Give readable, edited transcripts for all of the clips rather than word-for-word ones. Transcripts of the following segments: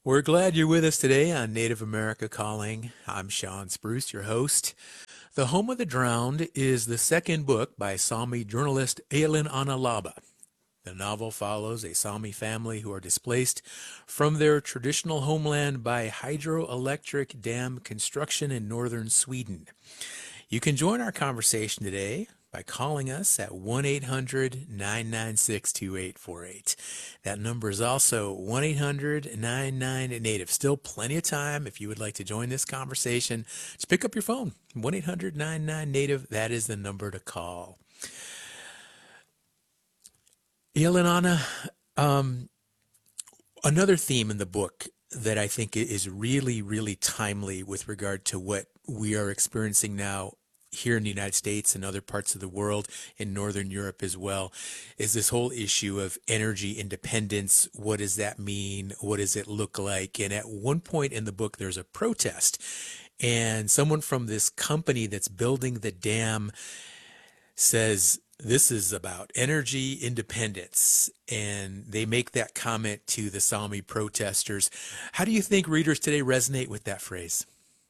We're glad you're with us today on Native America Calling. I'm Sean Spruce, your host. The Home of the Drowned is the second book by Sami journalist Aylin Analaba. The novel follows a Sami family who are displaced from their traditional homeland by hydroelectric dam construction in northern Sweden. You can join our conversation today by calling us at 1-800-996-2848. That number is also 1-800-99-NATIVE. Still plenty of time if you would like to join this conversation. Just pick up your phone, 1-800-99-NATIVE. That is the number to call. Yelenana, another theme in the book that I think is really, really timely with regard to what we are experiencing now here in the United States and other parts of the world, in Northern Europe as well, is this whole issue of energy independence. What does that mean? What does it look like? And at one point in the book, there's a protest, and someone from this company that's building the dam says, this is about energy independence. And they make that comment to the Sami protesters. How do you think readers today resonate with that phrase?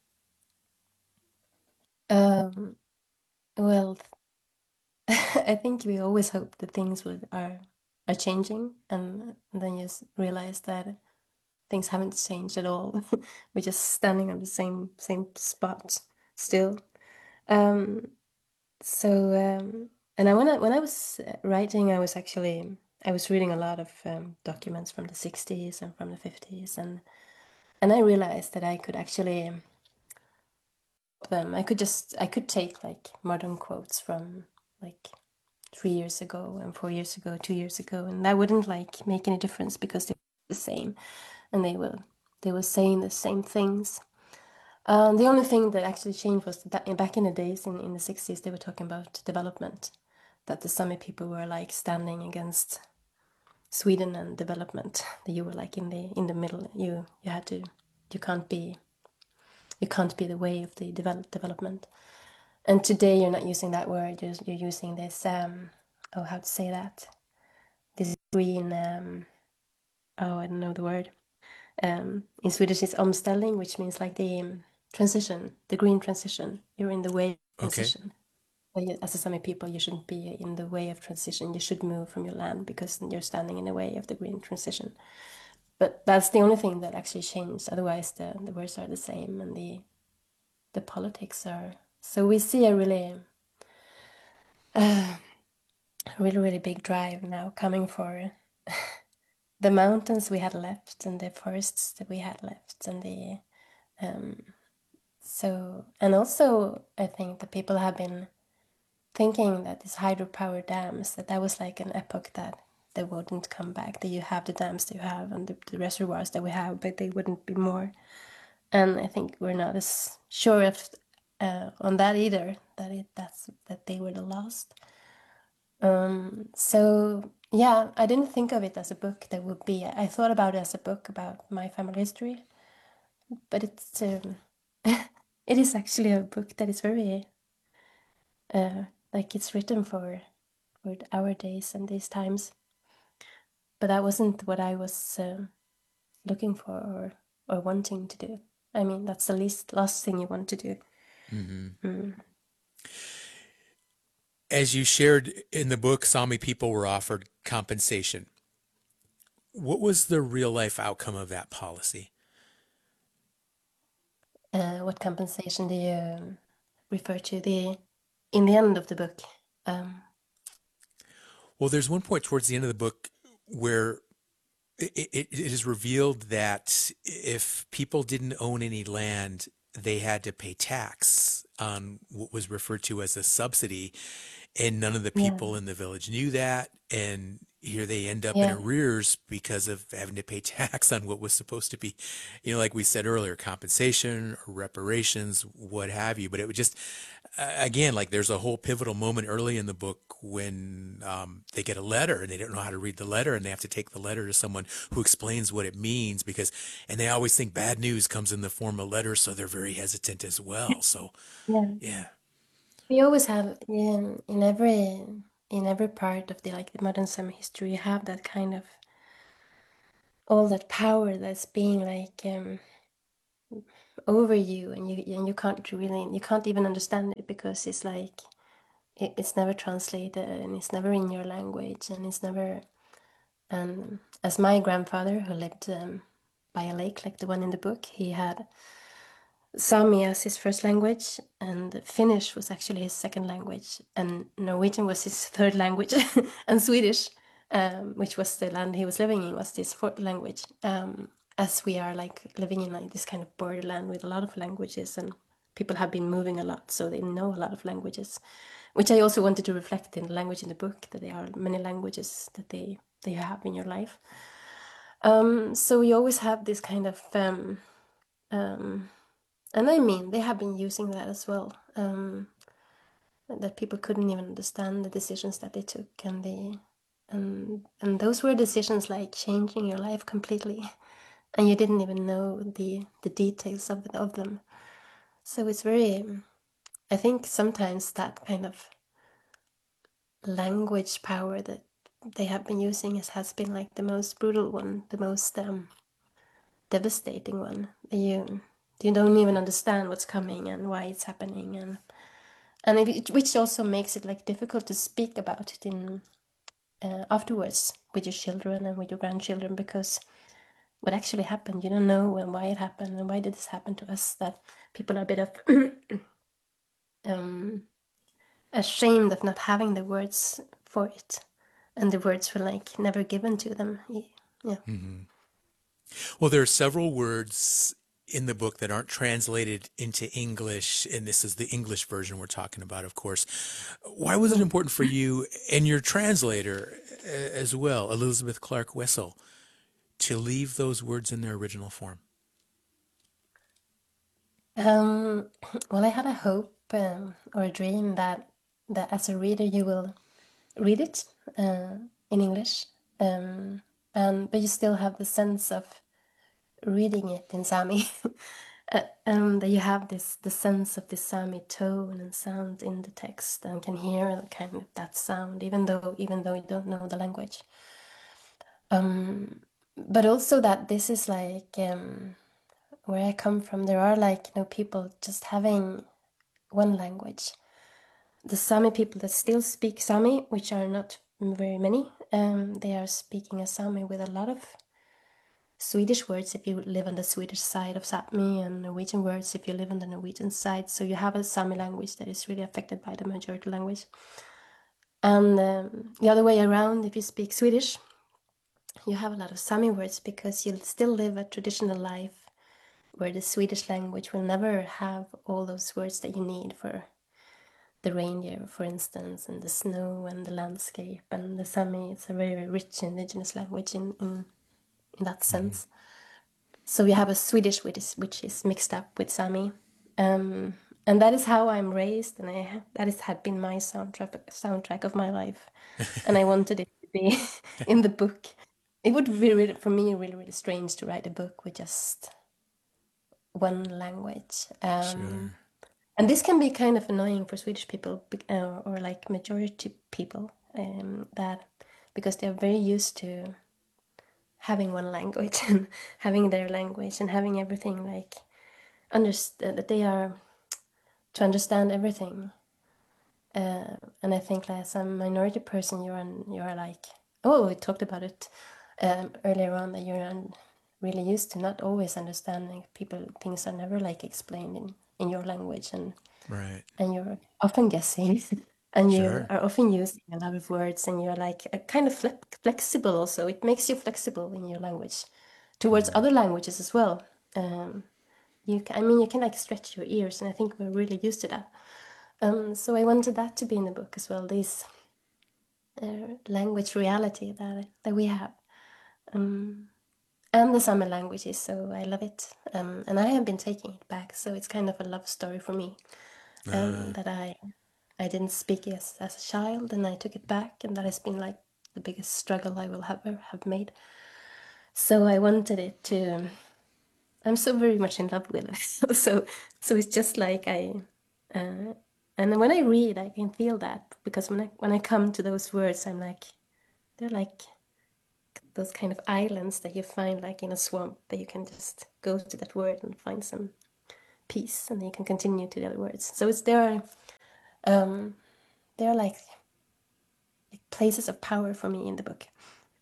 Um, well, I think we always hope that things are changing, and then you realize that things haven't changed at all. We're just standing on the same spot still. Um, so and when I was writing, I was reading a lot of documents from the 60s and from the 50s, and I realized that I could actually them. I could take like modern quotes from like 3 years ago and 4 years ago, 2 years ago, and that wouldn't like make any difference because they were the same, and they were saying the same things. The only thing that actually changed was that back in the days in the 60s they were talking about development, that the Sami people were like standing against Sweden and development. That you were like in the middle. You had to you can't be you can't be the way of the development. And today you're not using that word. You're using this oh, how to say that? This green oh, I don't know the word. In Swedish it's omställning, which means like the transition, the green transition. You're in the way of Okay. transition. But you, as a Sami people, you shouldn't be in the way of transition. You should move from your land because you're standing in the way of the green transition. But that's the only thing that actually changed. Otherwise, the words are the same and the politics are. So we see a uh, really big drive now coming for the mountains we had left and the forests that we had left and the um so and also I think that people have been thinking that these hydropower dams that was like an epoch that they wouldn't come back, that you have the dams that you have and the reservoirs that we have, but they wouldn't be more. And I think we're not as sure if on that either, that they were the last. So yeah, I didn't think of it as a book that would be. I thought about it as a book about my family history, but it is actually a book that is very like it's written for our days and these times. But that wasn't what I was looking for or wanting to do. I mean, that's the last thing you want to do. Hmm. Mm. As you shared in the book, Sami people were offered compensation. What was the real life outcome of that policy? What compensation do you refer to the in the end of the book? Um, Well, there's one point towards the end of the book where it is revealed that if people didn't own any land, they had to pay tax on what was referred to as a subsidy, and none of the yeah, people in the village knew that. And here they end up in yeah, arrears because of having to pay tax on what was supposed to be, like we said earlier, compensation or reparations, what have you. But it would just, again, like there's a whole pivotal moment early in the book when they get a letter and they don't know how to read the letter, and they have to take the letter to someone who explains what it means, because, and they always think bad news comes in the form of letters, so they're very hesitant as well. So, yeah. yeah. We always have in every part of the like the modern summer history, you have that kind of all that power that's being like over you, and you can't really, you can't even understand it because it's like it's never translated and it's never in your language and it's never. And as my grandfather, who lived by a lake like the one in the book, he had Sami as his first language, and Finnish was actually his second language, and Norwegian was his third language, and Swedish, which was the land he was living in, was his fourth language. As we are like living in like this kind of borderland with a lot of languages, and people have been moving a lot, so they know a lot of languages, which I also wanted to reflect in the language in the book, that there are many languages that they have in your life. So you always have this kind of and I mean, they have been using that as well. That people couldn't even understand the decisions that they took, and those were decisions like changing your life completely, and you didn't even know the details of them. So it's very, I think sometimes that kind of language power that they have been using has been like the most brutal one, the most devastating one. You don't even understand what's coming and why it's happening, and which also makes it like difficult to speak about it in afterwards with your children and with your grandchildren, because what actually happened, you don't know, and why it happened, and why did this happen to us, that people are a bit of ashamed of not having the words for it, and the words were like never given to them. Yeah. Well, there are several words in the book that aren't translated into English, and this is the English version we're talking about, of course. Why was it Mm. important for you and your translator as well, Elizabeth Clark Wessel, to leave those words in their original form? Um, well, I had a hope or a dream that as a reader you will read it in English, um, but you still have the sense of reading it in Sami. That you have the sense of the Sami tone and sound in the text, and can hear kind of that sound, even though you don't know the language. But also that this is like where I come from. There are like people just having one language. The Sami people that still speak Sami, which are not very many, they are speaking a Sami with a lot of Swedish words if you live on the Swedish side of Sápmi, and Norwegian words if you live on the Norwegian side. So you have a Sami language that is really affected by the majority language. And the other way around, if you speak Swedish, you have a lot of Sami words because you still live a traditional life where the Swedish language will never have all those words that you need for the reindeer, for instance, and the snow and the landscape. And the Sami, it's a very rich indigenous language in that Mm-hmm. sense. So we have a Swedish which is mixed up with Sami, and that is how I'm raised, and that had been my soundtrack of my life, and I wanted it to be in the book. It would be really, for me, really, really strange to write a book with just one language. Sure. And this can be kind of annoying for Swedish people, or like majority people, that because they're very used to having one language and having their language and having everything like understand that they are to understand everything. And I think like, as a minority person, you're like, oh, we talked about it earlier on, that really used to not always understanding people. Things are never like explained in your language, Right. and you're often guessing. And you Sure. are often using a lot of words, and you're like a kind of flexible also. It makes you flexible in your language towards Mm. other languages as well. I mean, you can like stretch your ears, and I think we're really used to that. So I wanted that to be in the book as well. This language reality that we have, and the Sami languages. So I love it, and I have been taking it back. So it's kind of a love story for me, Uh, that I didn't speak as a child, and I took it back, and that has been like the biggest struggle I will ever have made. So I wanted it to. I'm so very much in love with it. So it's just like uh, and when I read, I can feel that, because when I come to those words, I'm like, they're like those kind of islands that you find like in a swamp that you can just go to that word and find some peace, and then you can continue to the other words. So it's um, there are like places of power for me in the book.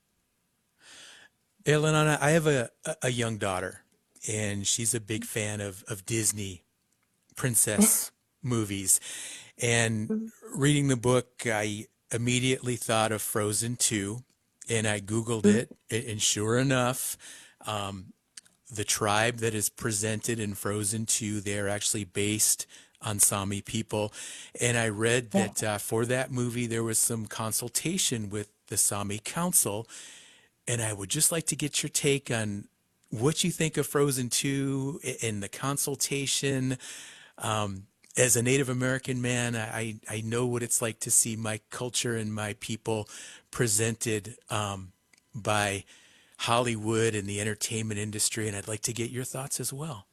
Elena, I have a young daughter, and she's a big fan of Disney princess movies. And Mm. reading the book, I immediately thought of Frozen 2, and I Googled Mm. it, and sure enough, the tribe that is presented in Frozen 2, they're actually based on Sami people. And I read Yeah. that for that movie, there was some consultation with the Sami Council. And I would just like to get your take on what you think of Frozen 2 and the consultation. As a Native American man, I know what it's like to see my culture and my people presented by Hollywood and the entertainment industry, and I'd like to get your thoughts as well.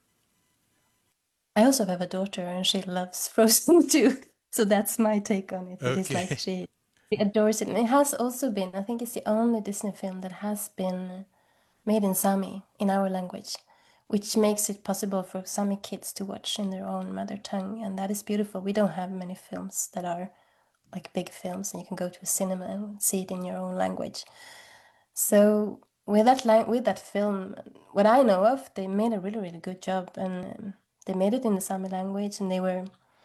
I also have a daughter and she loves Frozen too. So that's my take on it. It is like Okay. she adores it. And it has also been, I think it's the only Disney film that has been made in Sami, in our language, which makes it possible for Sami kids to watch in their own mother tongue. And that is beautiful. We don't have many films that are like big films and you can go to a cinema and see it in your own language. So with with that film, what I know of, they made a really really good job, and they made it in the Sami language, and they were.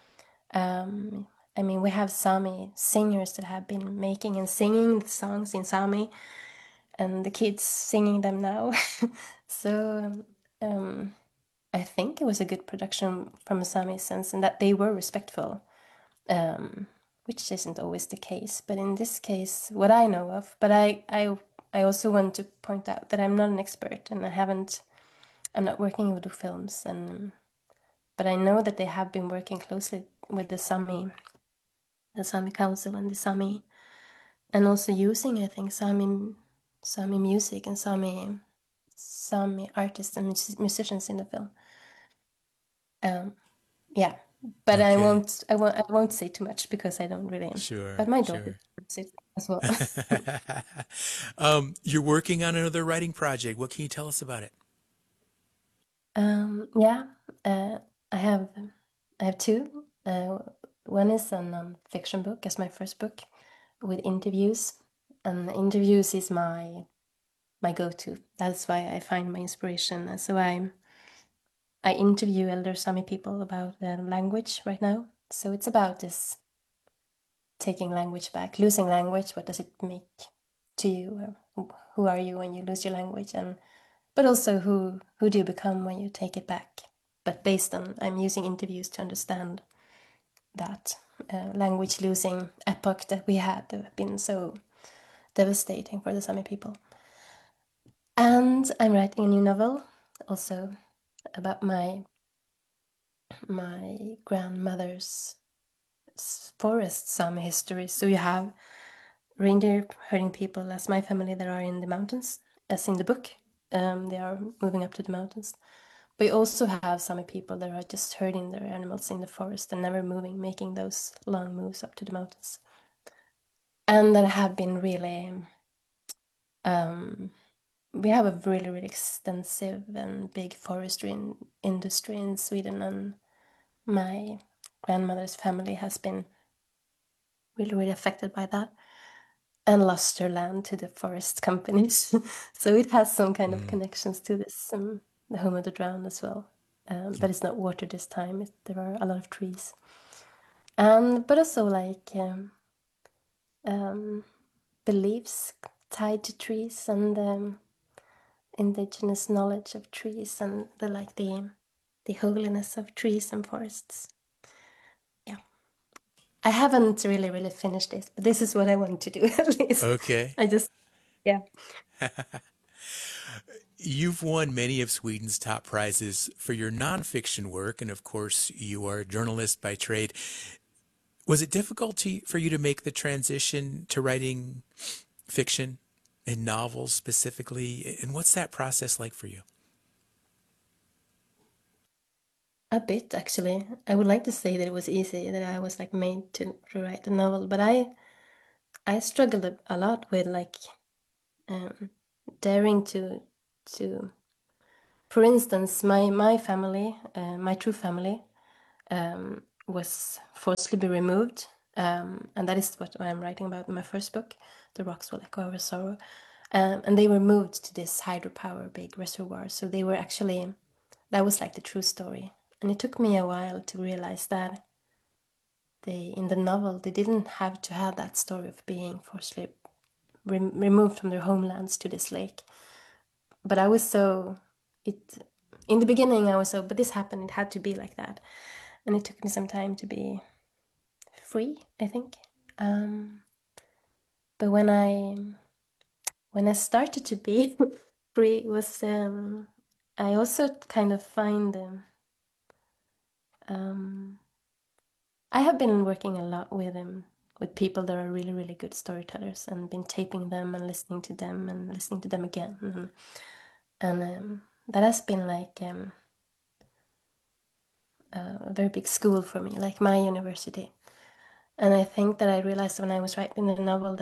I mean, we have Sami singers that have been making and singing the songs in Sami, and the kids singing them now. So I think it was a good production from a Sami sense, and that they were respectful, which isn't always the case. But in this case, what I know of, but I also want to point out that I'm not an expert, and I'm not working with the films, and but I know that they have been working closely with the Sami Council and the Sami, and also using I think Sami music and Sami artists and musicians in the film. Um, yeah, but Okay. I won't say too much because I don't really. But Sure, my daughter sure. loves it as well. You're working on another writing project. What can you tell us about it? Yeah, I have two. One is a fiction book as my first book with interviews, and interviews is my go-to. That's why I find my inspiration. And so I interview elder Sami people about their language right now. So it's about this taking language back, losing language. What does it make to you? Who are you when you lose your language? And but also who do you become when you take it back? But based on I'm using interviews to understand that language losing epoch that we had that have been so devastating for the Sami people. And I'm writing a new novel also about my grandmother's forest Sami history. So you have reindeer herding people, as my family, that are in the mountains, as in the book. They are moving up to the mountains. We also have Sami people that are just herding their animals in the forest and never moving, making those long moves up to the mountains. And that have been really, um, we have a really, really extensive and big forestry industry in Sweden, and my grandmother's family has been really, really affected by that and lost their land to the forest companies. So it has some kind of Mm. connections to this, the home of the drowned as well. But it's not water this time. There are a lot of trees, and but also like um, beliefs tied to trees and indigenous knowledge of trees and the holiness of trees and forests. Yeah, I haven't really really finished this, but this is what I want to do at least. Okay. I just yeah. You've won many of Sweden's top prizes for your nonfiction work, and of course, you are a journalist by trade. Was it difficult for you to make the transition to writing fiction and novels specifically? And what's that process like for you? A bit, actually. I would like to say that it was easy, that I was like made to write a novel, but I struggled a lot with like daring to for instance, my family, my true family, was forcibly removed, and that is what I'm writing about in my first book, The Rocks Will Echo Our Sorrow. And they were moved to this hydropower big reservoir. So they were actually, that was like the true story. And it took me a while to realize that in the novel, they didn't have to have that story of being forcibly removed from their homelands to this lake. But I was so, in the beginning, I was so, but this happened, it had to be like that. And it took me some time to be free, I think. But when I started to be free, was I also kind of find I have been working a lot with people that are really really good storytellers, and been taping them and listening to them and listening to them again, and that has been like a very big school for me, like my university. And I think that I realized when I was writing the novel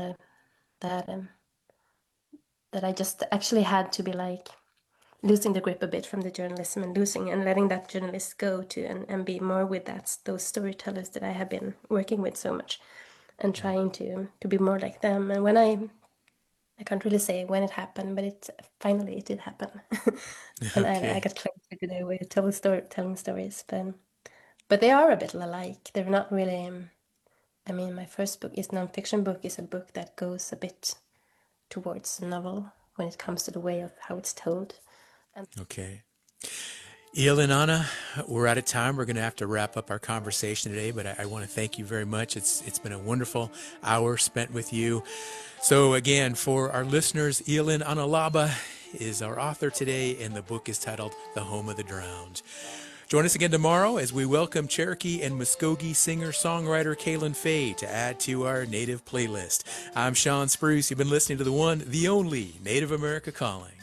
that I just actually had to be like losing the grip a bit from the journalism, and letting that journalist go to and be more with those storytellers that I have been working with so much, and trying to be more like them. And when I can't really say when it happened, but it did happen. And I Okay. got closer to their way of telling stories, but they are a bit alike. They're not really. I mean, my first book is nonfiction book is a book that goes a bit towards a novel when it comes to the way of how it's told. And Okay. Il and Anna, we're out of time. We're going to have to wrap up our conversation today, but I want to thank you very much. It's been a wonderful hour spent with you. So again, for our listeners, Elin Analaba is our author today, and the book is titled The Home of the Drowned. Join us again tomorrow as we welcome Cherokee and Muskogee singer-songwriter Kaylin Faye to add to our Native playlist. I'm Sean Spruce. You've been listening to the one, the only Native America Calling.